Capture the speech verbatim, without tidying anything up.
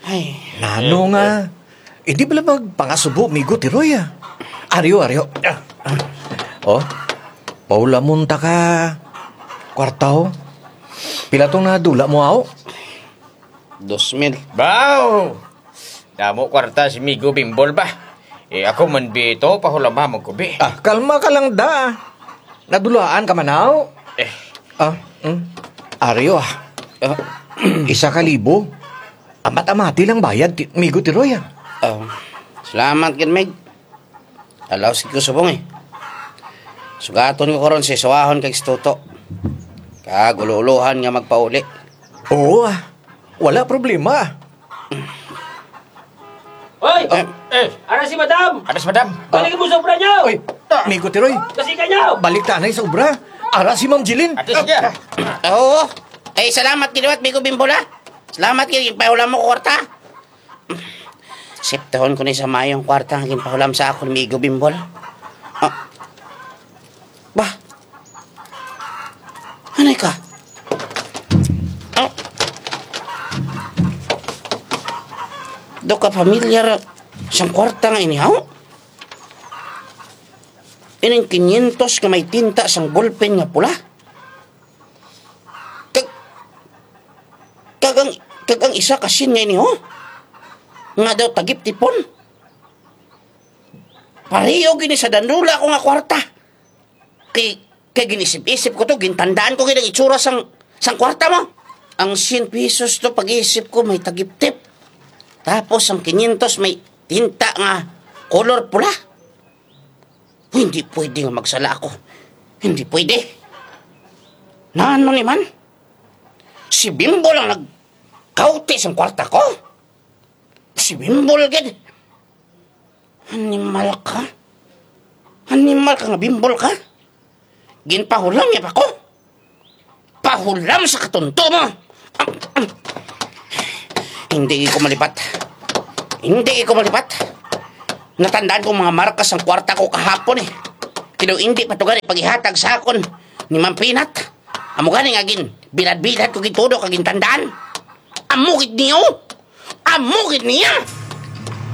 Ay, Nano nga. Hindi bala magpangasubo, migo, tiroy ah. Aryo, aryo. Ah, ah. Oh, paula munta ka. Kwartaw. Pila tong nadula mo ako? dos mil. Bao! Damo kwarta si Migo Bimbol ba? Eh ako man bito, pahulama mo ko bi. Ah, kalma ka lang da. Nadulaan ka manaw. Eh, Ah, mm. Aryo ah. Ah, isa ka libo. Amat-amati lang bayad, ti- migo, tiroy ah. Oh, salamat kin Meg. Alaw si ko subong eh. Sugaton ko karon si suwahon kay Stuto. Kagululuhan nga magpauli. Oo ah. Wala problema. Hoy! Eh, eh, Ara si madam! anas madam. Balikin mo sobra niyo! Oy, migo, tiroy. Kasi ka niyo! Balik tanay sa obra. Ara si Ma'am Jilin. Atis niya. Oo. Ay, salamat kiniwat, Migo Bimbola. Salamat kini pahulam mo ko kwarta. Siptahon ko ni sa mayong kwarta ang ginpahulam sa ako ni Migo Bimbol. Ah. Bah. Anay ka? Ah. Do ka pamilyar siyang kwarta nga inihaw? Ining kinyentos ka may tinta sang ballpen nga pula? Kag... Kagang... Kagang isa kasin nga iniho? Nga daw tagip tipon? Pareho gini sa dandula ko nga kwarta. Kay... Kay ginisip-isip ko to, gintandaan ko ginang itsura sang... Sang kwarta mo. Ang sin pesos to pag-iisip ko may tagip tip. Tapos ang kinyentos may tinta nga color pula. Hindi pwede nga magsala ako. Hindi pwede. Nano ni man? Si Bimbol ang nagkauti sa kwarta ko. Si Bimbol, gid. Animal ka? Animal ka nga, Bimbol ka? Ginpahulam niya pa ko? Pahulam sa katunto mo? Hindi ko malipat. Hindi ko malipat. Natandaan ko mga markas ang kwarta ko kahapon eh. Kilo hindi patugan paghihatag sa akon ni Ma'am Pinat. Amo ganing agin, bilad-bilad ko gitudo kagin tandaan. Amo gid niyo. Amo gid niya.